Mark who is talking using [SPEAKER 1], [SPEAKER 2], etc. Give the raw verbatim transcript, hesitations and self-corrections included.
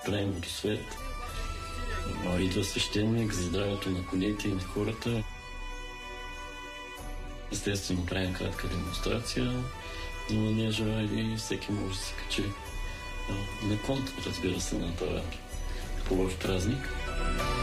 [SPEAKER 1] правим водосвет. Идва свещеник за здравето на конете и на хората. Естествено, правим кратка демонстрация на манежа и всеки може да се качи на кон, разбира се, на този хубав празник.